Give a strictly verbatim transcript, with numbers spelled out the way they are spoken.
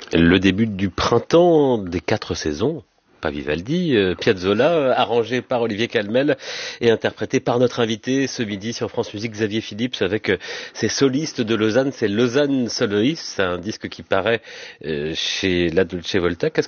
Le début du printemps des quatre saisons, pas Vivaldi, euh, Piazzolla, euh, arrangé par Olivier Calmel et interprété par notre invité ce midi sur France Musique, Xavier Phillips, avec euh, ses solistes de Lausanne, c'est Lausanne Soloist, c'est un disque qui paraît euh, chez la Dolce Volta. Qu'est-ce